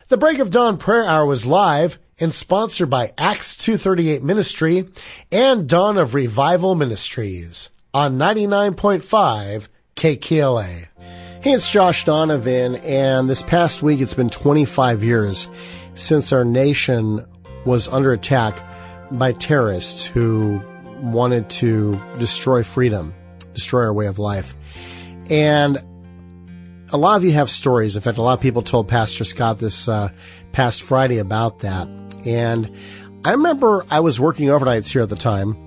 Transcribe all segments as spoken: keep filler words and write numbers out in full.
The Break of Dawn Prayer Hour was live and sponsored by Acts two thirty-eight Ministry and Dawn of Revival Ministries on ninety-nine point five K K L A. Hey, it's Josh Donovan, and this past week it's been twenty-five years since our nation was under attack by terrorists who wanted to destroy freedom, destroy our way of life. And a lot of you have stories. In fact, a lot of people told Pastor Scott this uh, past Friday about that. And I remember I was working overnights here at the time.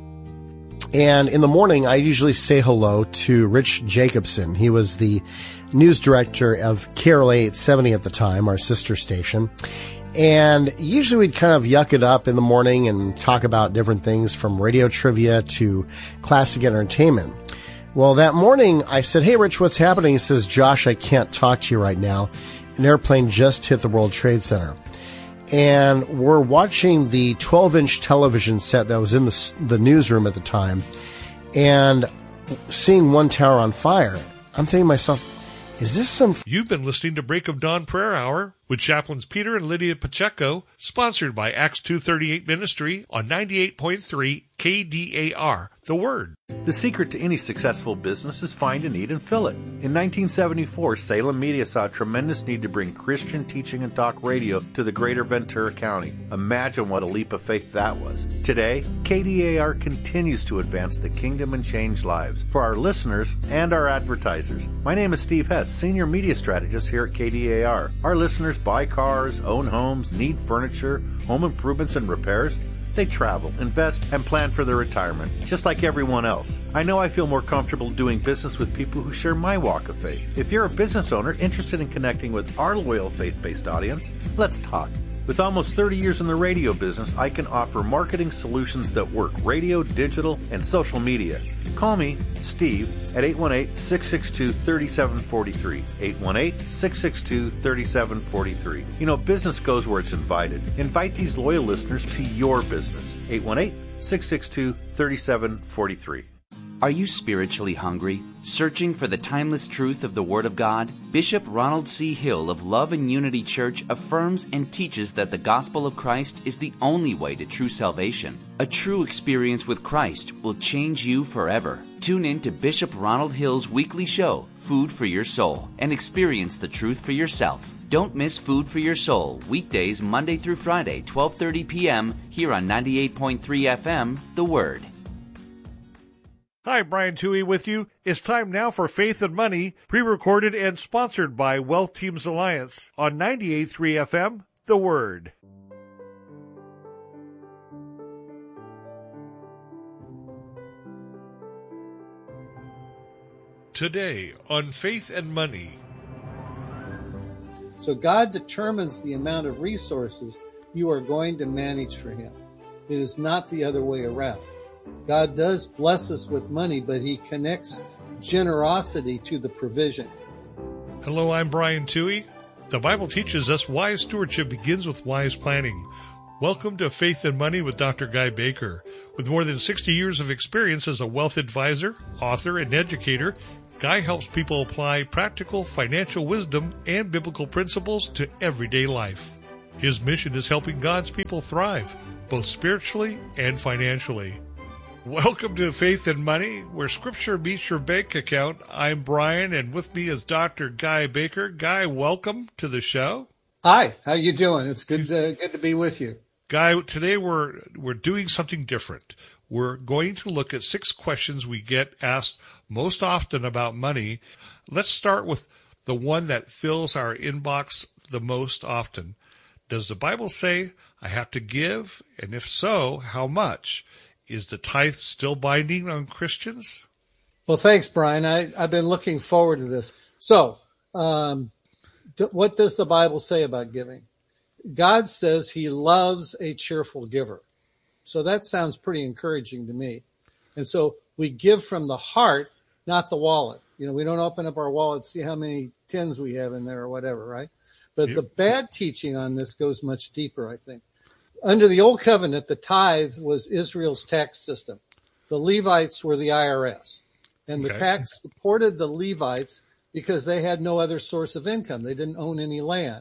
And in the morning, I usually say hello to Rich Jacobson. He was the news director of K R L A eight seventy at the time, our sister station. And usually we'd kind of yuck it up in the morning and talk about different things from radio trivia to classic entertainment. Well, that morning I said, "Hey, Rich, what's happening?" He says, "Josh, I can't talk to you right now. An airplane just hit the World Trade Center." And we're watching the twelve-inch television set that was in the, the newsroom at the time and seeing one tower on fire. I'm thinking to myself, is this some... You've been listening to Break of Dawn Prayer Hour with Chaplains Peter and Lydia Pacheco, sponsored by Acts two thirty-eight Ministry on ninety-eight point three K D A R, The Word. The secret to any successful business is find a need and fill it. In nineteen seventy-four, Salem Media saw a tremendous need to bring Christian teaching and talk radio to the greater Ventura County. Imagine what a leap of faith that was. Today, K D A R continues to advance the kingdom and change lives for our listeners and our advertisers. My name is Steve Hess, Senior Media Strategist here at K D A R. Our listeners buy cars, own homes, need furniture, home improvements and repairs. They travel, invest, and plan for their retirement, just like everyone else. I know I feel more comfortable doing business with people who share my walk of faith. If you're a business owner interested in connecting with our loyal faith-based audience, let's talk. With almost thirty years in the radio business, I can offer marketing solutions that work: radio, digital, and social media. Call me, Steve, at eight one eight, six six two, three seven four three. eight one eight, six six two, three seven four three. You know, business goes where it's invited. Invite these loyal listeners to your business. eight one eight, six six two, three seven four three. Are you spiritually hungry, searching for the timeless truth of the Word of God? Bishop Ronald C. Hill of Love and Unity Church affirms and teaches that the gospel of Christ is the only way to true salvation. A true experience with Christ will change you forever. Tune in to Bishop Ronald Hill's weekly show, Food for Your Soul, and experience the truth for yourself. Don't miss Food for Your Soul, weekdays Monday through Friday, twelve thirty p.m., here on ninety-eight point three F M, The Word. Hi, Brian Toohey with you. It's time now for Faith and Money, pre-recorded and sponsored by Wealth Teams Alliance on ninety-eight point three F M, The Word. Today on Faith and Money. So God determines the amount of resources you are going to manage for Him. It is not the other way around. God does bless us with money, but He connects generosity to the provision. Hello, I'm Brian Toohey. The Bible teaches us wise stewardship begins with wise planning. Welcome to Faith and Money with Doctor Guy Baker. With more than sixty years of experience as a wealth advisor, author, and educator, Guy helps people apply practical financial wisdom and biblical principles to everyday life. His mission is helping God's people thrive, both spiritually and financially. Welcome to Faith and Money, where Scripture meets your bank account. I'm Brian, and with me is Doctor Guy Baker. Guy, welcome to the show. Hi, how you doing? It's good to, good to be with you. Guy, today we're we're doing something different. We're going to look at six questions we get asked most often about money. Let's start with the one that fills our inbox the most often. Does the Bible say I have to give? And if so, how much? Is the tithe still binding on Christians? Well, thanks, Brian. I, I've been looking forward to this. So, um, th- what does the Bible say about giving? God says He loves a cheerful giver. So that sounds pretty encouraging to me. And so we give from the heart, not the wallet. You know, we don't open up our wallet, see how many tens we have in there or whatever, right? But yep. The bad teaching on this goes much deeper, I think. Under the Old Covenant, the tithe was Israel's tax system. The Levites were the I R S. And the okay. tax supported the Levites because they had no other source of income. They didn't own any land.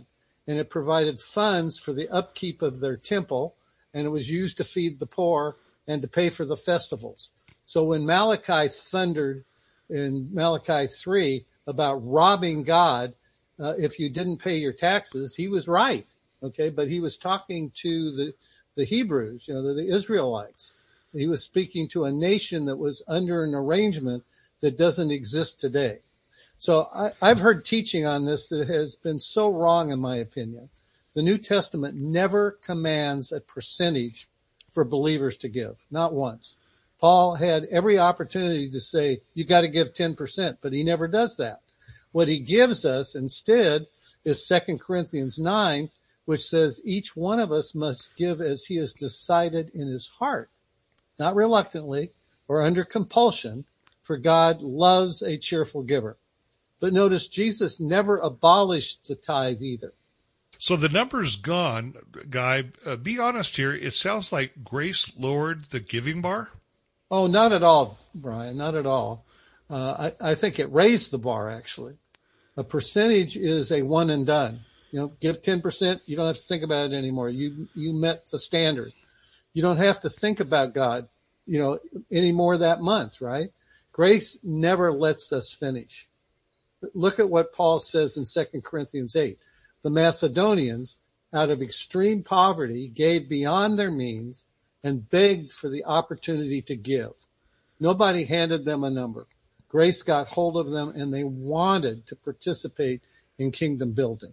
and it provided funds for the upkeep of their temple, and it was used to feed the poor and to pay for the festivals. So when Malachi thundered in Malachi three about robbing God, uh, if you didn't pay your taxes, he was right. Okay. But he was talking to the, the Hebrews, you know, the, the Israelites. He was speaking to a nation that was under an arrangement that doesn't exist today. So I, I've heard teaching on this that has been so wrong, in my opinion. The New Testament never commands a percentage for believers to give, not once. Paul had every opportunity to say, you got to give ten percent, but he never does that. What he gives us instead is Second Corinthians nine, which says each one of us must give as he has decided in his heart, not reluctantly or under compulsion, for God loves a cheerful giver. But notice Jesus never abolished the tithe either. So the number's gone, Guy. Uh, be honest here. It sounds like grace lowered the giving bar. Oh, not at all, Brian, not at all. Uh, I, I think it raised the bar, actually. A percentage is a one and done. You know, give ten percent, you don't have to think about it anymore. You, you met the standard. You don't have to think about God, you know, anymore that month, right? Grace never lets us finish. Look at what Paul says in Second Corinthians eight. The Macedonians, out of extreme poverty, gave beyond their means and begged for the opportunity to give. Nobody handed them a number. Grace got hold of them, and they wanted to participate in kingdom building.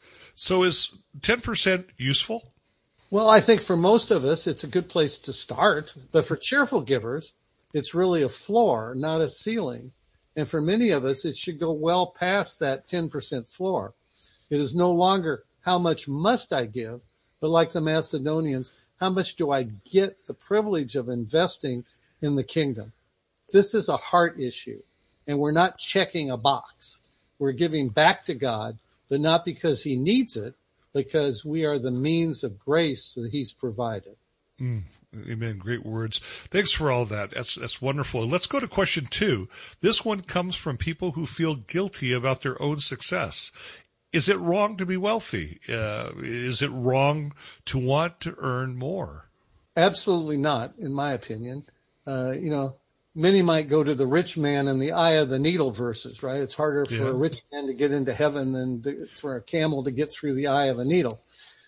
So is ten percent useful? Well, I think for most of us, it's a good place to start. But for cheerful givers, it's really a floor, not a ceiling. And for many of us, it should go well past that ten percent floor. It is no longer how much must I give, but like the Macedonians, how much do I get the privilege of investing in the kingdom? This is a heart issue, and we're not checking a box. We're giving back to God, but not because he needs it, because we are the means of grace that he's provided. Mm, amen. Great words. Thanks for all that. That's, that's wonderful. Let's go to question two. This one comes from people who feel guilty about their own success. Is it wrong to be wealthy? Uh, is it wrong to want to earn more? Absolutely not, in my opinion. Uh, you know, many might go to the rich man and the eye of the needle verses, right? It's harder for yeah. a rich man to get into heaven than the, for a camel to get through the eye of a needle.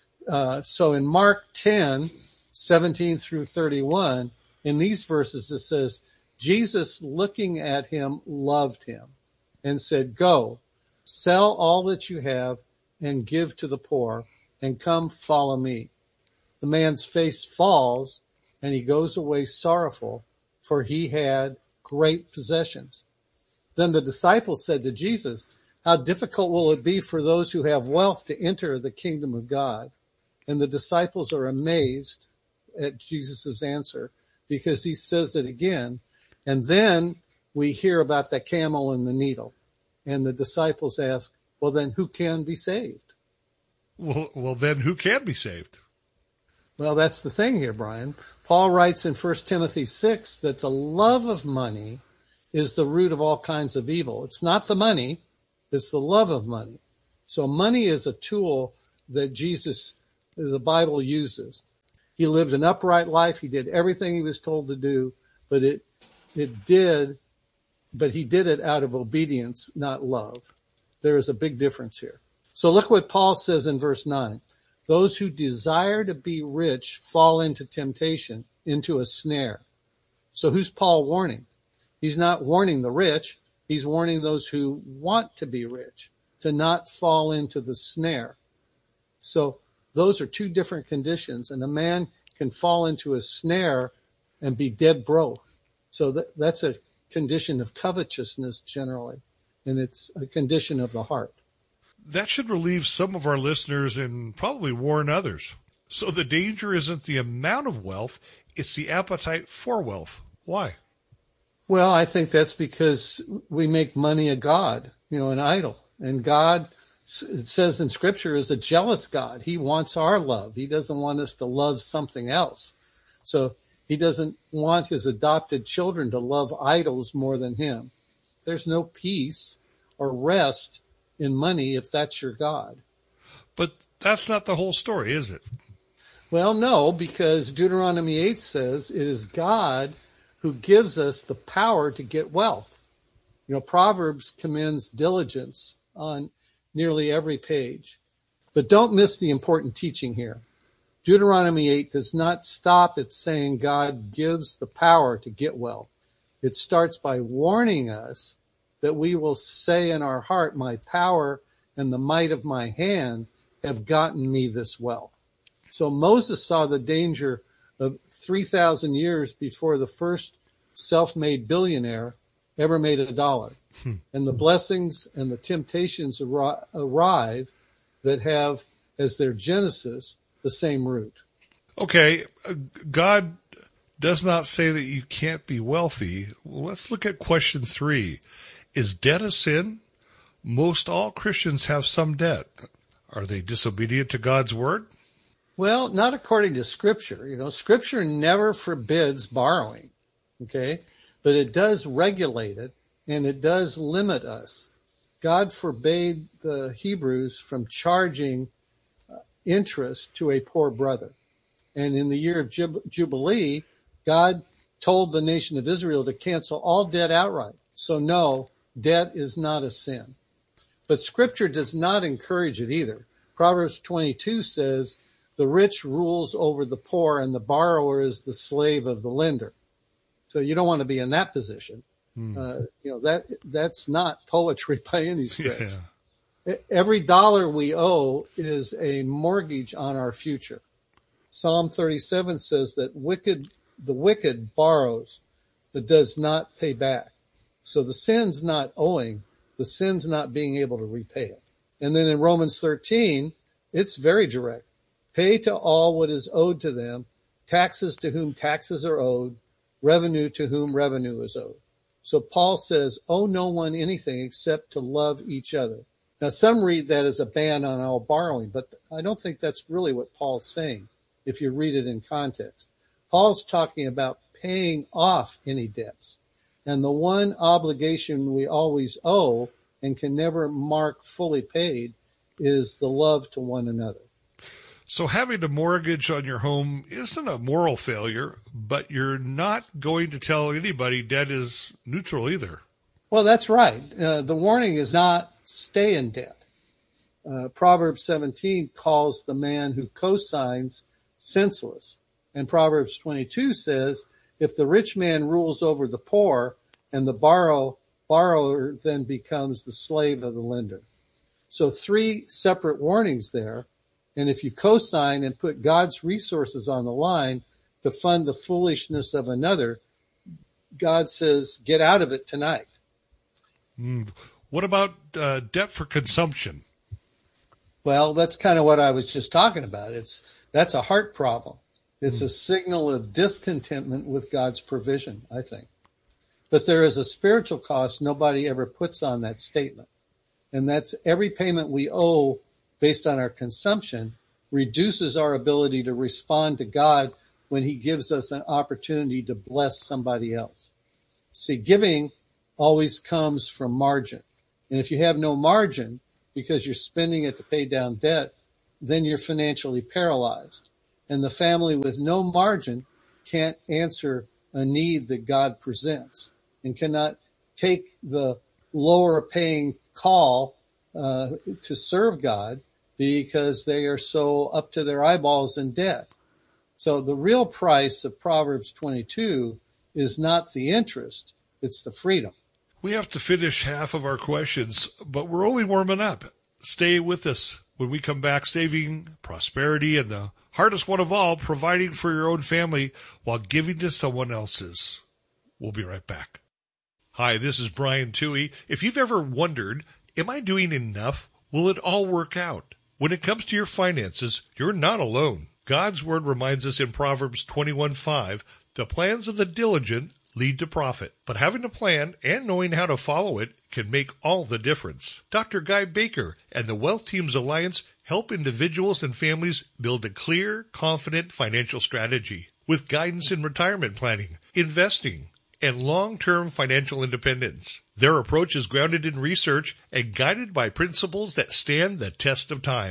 Uh, so in Mark ten, seventeen through thirty-one, in these verses it says, Jesus looking at him loved him and said, go, sell all that you have and give to the poor and come follow me. The man's face falls and he goes away sorrowful, for he had great possessions. Then the disciples said to Jesus, how difficult will it be for those who have wealth to enter the kingdom of God? And the disciples are amazed at Jesus' answer because he says it again. And then we hear about the camel and the needle. And the disciples ask, well, then who can be saved? Well, well, then who can be saved? Well, that's the thing here, Brian. Paul writes in First Timothy six that the love of money is the root of all kinds of evil. It's not the money, it's the love of money. So money is a tool that Jesus, the Bible uses. He lived an upright life. He did everything he was told to do, but it, it did, but he did it out of obedience, not love. There is a big difference here. So look what Paul says in verse nine. Those who desire to be rich fall into temptation, into a snare. So who's Paul warning? He's not warning the rich. He's warning those who want to be rich to not fall into the snare. So those are two different conditions, and a man can fall into a snare and be dead broke. So that, that's a condition of covetousness generally, and it's a condition of the heart. That should relieve some of our listeners and probably warn others. So the danger isn't the amount of wealth, it's the appetite for wealth. Why? Well, I think that's because we make money a god, you know, an idol. And God, it says in Scripture, is a jealous God. He wants our love. He doesn't want us to love something else. So he doesn't want his adopted children to love idols more than him. There's no peace or rest in money if that's your God. But that's not the whole story, is it? Well, no, because Deuteronomy eight says it is God who gives us the power to get wealth. You know, Proverbs commends diligence on nearly every page. But don't miss the important teaching here. Deuteronomy eight does not stop at saying God gives the power to get wealth. It starts by warning us that we will say in our heart, my power and the might of my hand have gotten me this wealth. So Moses saw the danger of three thousand years before the first self-made billionaire ever made a dollar. Hmm. And the blessings and the temptations ar- arrive that have as their genesis the same root. Okay, God does not say that you can't be wealthy. Let's look at question three. Is debt a sin? Most all Christians have some debt. Are they disobedient to God's word? Well, not according to Scripture. You know, Scripture never forbids borrowing, okay? But it does regulate it, and it does limit us. God forbade the Hebrews from charging interest to a poor brother. And in the year of Jubilee, God told the nation of Israel to cancel all debt outright. So no, debt is not a sin. But Scripture does not encourage it either. Proverbs twenty-two says, the rich rules over the poor and the borrower is the slave of the lender. So you don't want to be in that position. Hmm. Uh, you know, that that's not poetry by any stretch. Yeah. Every dollar we owe is a mortgage on our future. Psalm thirty-seven says that wicked, the wicked borrows, but does not pay back. So the sin's not owing, the sin's not being able to repay it. And then in Romans thirteen, it's very direct. Pay to all what is owed to them, taxes to whom taxes are owed, revenue to whom revenue is owed. So Paul says, owe no one anything except to love each other. Now some read that as a ban on all borrowing, but I don't think that's really what Paul's saying if you read it in context. Paul's talking about paying off any debts. And the one obligation we always owe and can never mark fully paid is the love to one another. So having a mortgage on your home isn't a moral failure, but you're not going to tell anybody debt is neutral either. Well, that's right. Uh, the warning is not stay in debt. Uh, Proverbs seventeen calls the man who cosigns senseless. And Proverbs twenty-two says, if the rich man rules over the poor and the borrow, borrower then becomes the slave of the lender. So three separate warnings there. And if you cosign and put God's resources on the line to fund the foolishness of another, God says, get out of it tonight. Mm. What about uh, debt for consumption? Well, that's kind of what I was just talking about. It's that's a heart problem. It's mm. a signal of discontentment with God's provision, I think. But there is a spiritual cost nobody ever puts on that statement. And that's every payment we owe based on our consumption reduces our ability to respond to God when he gives us an opportunity to bless somebody else. See, giving always comes from margin. And if you have no margin because you're spending it to pay down debt, then you're financially paralyzed. And the family with no margin can't answer a need that God presents and cannot take the lower paying call uh, to serve God because they are so up to their eyeballs in debt. So the real price of Proverbs twenty-two is not the interest, it's the freedom. We have to finish half of our questions, but we're only warming up. Stay with us when we come back, saving prosperity and the hardest one of all, providing for your own family while giving to someone else's. We'll be right back. Hi, this is Brian Toohey. If you've ever wondered, am I doing enough? Will it all work out? When it comes to your finances, you're not alone. God's word reminds us in Proverbs twenty-one five, the plans of the diligent lead to profit, but having a plan and knowing how to follow it can make all the difference. Doctor Guy Baker and the Wealth Teams Alliance help individuals and families build a clear, confident financial strategy with guidance in retirement planning, investing, and long-term financial independence. Their approach is grounded in research and guided by principles that stand the test of time.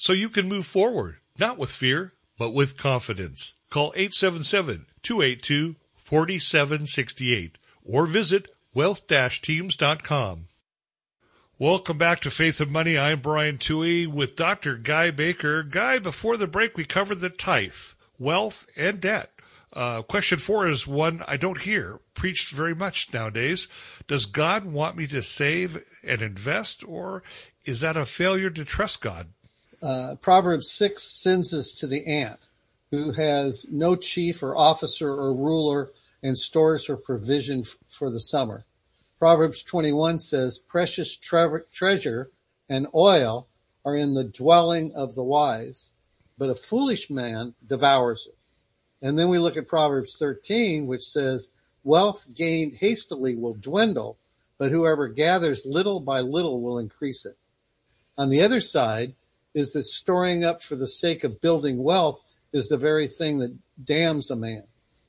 so you can move forward, not with fear, but with confidence. Call eight seven seven, two eight two, four seven six eight or visit wealth dash teams dot com. Welcome back to Faith and Money. I'm Brian Tuohy with Doctor Guy Baker. Guy, before the break, we covered the tithe, wealth, and debt. Uh, question four is one I don't hear preached very much nowadays. Does God want me to save and invest, or is that a failure to trust God? Uh, Proverbs six sends us to the ant, who has no chief or officer or ruler and stores her provision f- for the summer. Proverbs twenty-one says, precious tre- treasure and oil are in the dwelling of the wise, but a foolish man devours it. And then we look at Proverbs thirteen, which says, wealth gained hastily will dwindle, but whoever gathers little by little will increase it. On the other side is that storing up for the sake of building wealth is the very thing that damns a man.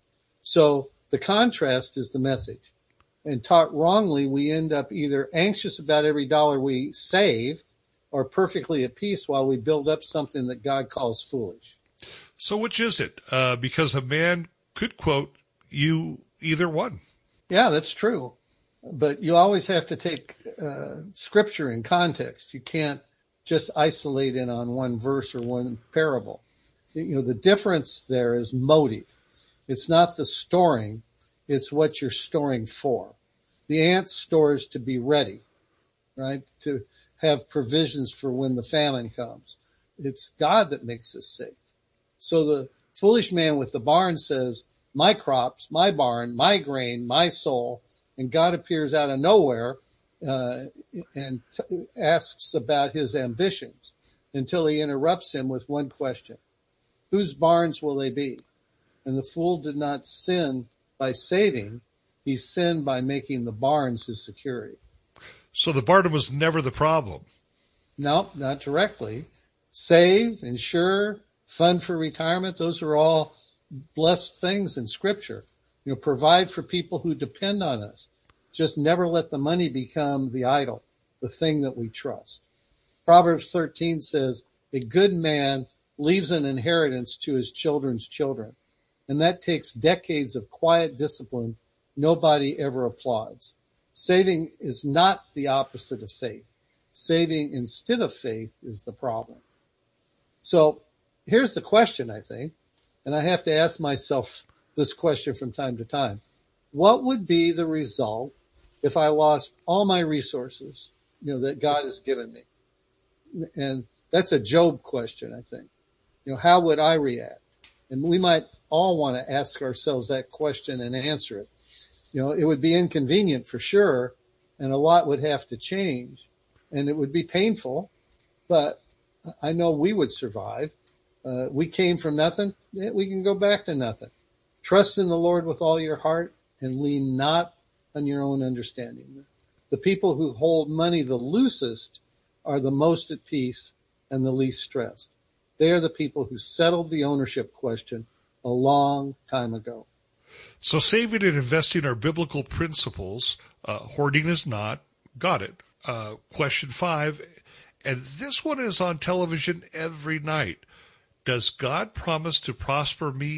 So the contrast is the message. And taught wrongly, we end up either anxious about every dollar we save or perfectly at peace while we build up something that God calls foolish. So which is it? Uh, because a man could quote you either one. Yeah, that's true. But you always have to take uh, scripture in context. You can't just isolate it on one verse or one parable. You know, the difference there is motive. It's not the storing. It's what you're storing for. The ant stores to be ready, right? To have provisions for when the famine comes. It's God that makes us safe. So the foolish man with the barn says, my crops, my barn, my grain, my soul, and God appears out of nowhere uh, and t- asks about his ambitions until he interrupts him with one question. Whose barns will they be? And the fool did not sin by saving, he sinned by making the barns his security. So the barn was never the problem. No, not directly. Save, insure, fund for retirement, those are all blessed things in Scripture. You know, provide for people who depend on us. Just never let the money become the idol, the thing that we trust. Proverbs thirteen says, a good man leaves an inheritance to his children's children. And that takes decades of quiet discipline nobody ever applauds. Saving is not the opposite of faith. Saving instead of faith is the problem. So here's the question, I think, and I have to ask myself this question from time to time. What would be the result if I lost all my resources, you know, that God has given me? And that's a Job question, I think. You know, how would I react? And we might all want to ask ourselves that question and answer it. You know, it would be inconvenient for sure, and a lot would have to change, and it would be painful, but I know we would survive. Uh, we came from nothing. We can go back to nothing. Trust in the Lord with all your heart and lean not on your own understanding. The people who hold money the loosest are the most at peace and the least stressed. They are the people who settled the ownership question a long time ago. So saving and investing are biblical principles. Uh, hoarding is not. Got it. Uh, question five, and this one is on television every night. Does God promise to prosper me